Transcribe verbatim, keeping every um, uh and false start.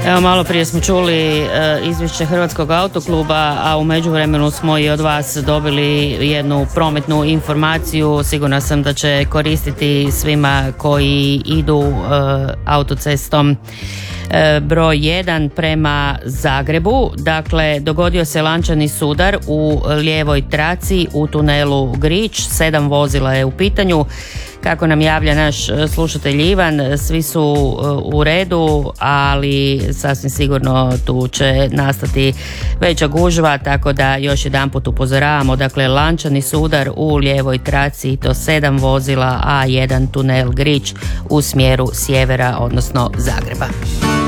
Evo, malo prije smo čuli e, izvješće Hrvatskog autokluba, a u međuvremenu smo i od vas dobili jednu prometnu informaciju. Sigurna sam da će koristiti svima koji idu e, autocestom e, broj jedan prema Zagrebu. Dakle, dogodio se lančani sudar u lijevoj traci u tunelu Grič. Sedam vozila je u pitanju. Kako nam javlja naš slušatelj Ivan, svi su u redu, ali sasvim sigurno tu će nastati veća gužva, tako da još jedanput upozoravamo. Dakle, lančani sudar u lijevoj traci, to sedam vozila, a jedan tunel Grič u smjeru sjevera, odnosno Zagreba.